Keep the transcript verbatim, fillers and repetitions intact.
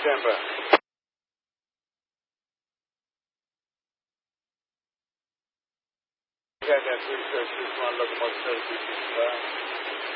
stand by. Got that three seven six one locomotive service.